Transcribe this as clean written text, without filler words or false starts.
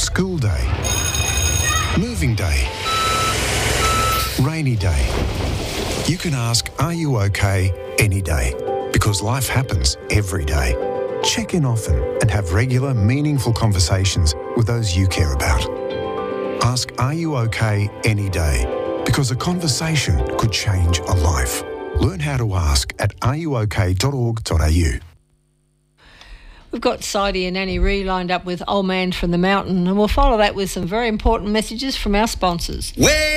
School day, moving day, rainy day. You can ask, are you okay, any day, because life happens every day. Check in often and have regular, meaningful conversations with those you care about. Ask, are you okay, any day, because a conversation could change a life. Learn how to ask at areyouok.org.au. We've got Sidey and Annie Ree lined up with Old Man from the Mountain, and we'll follow that with some very important messages from our sponsors.